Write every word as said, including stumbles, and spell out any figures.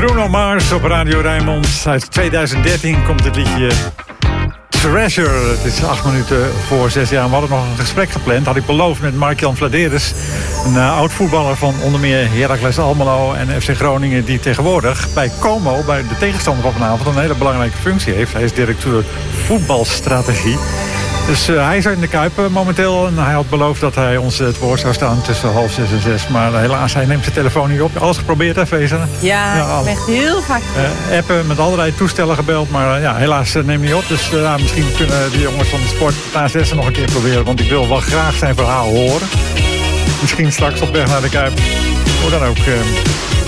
Bruno Mars op Radio Rijnmond. Uit tweeduizend dertien komt het liedje Treasure. Het is acht minuten voor zes jaar. We hadden nog een gesprek gepland. Had ik beloofd met Mark-Jan Vladeres. Een uh, oud-voetballer van onder meer Heracles Almelo en F C Groningen. Die tegenwoordig bij Como, bij de tegenstander van vanavond, een hele belangrijke functie heeft. Hij is directeur voetbalstrategie. Dus uh, hij is in de Kuip uh, momenteel. En hij had beloofd dat hij ons het woord zou staan tussen half zes en zes. Maar uh, helaas, hij neemt zijn telefoon niet op. Alles geprobeerd, hè, Feza? Ja, ja, ik heb echt heel vaak uh, appen met allerlei toestellen gebeld. Maar uh, ja, helaas uh, neemt niet op. Dus uh, misschien kunnen de jongens van de sport na zes nog een keer proberen. Want ik wil wel graag zijn verhaal horen. Misschien straks op weg naar de Kuip. Hoe dan ook. Uh,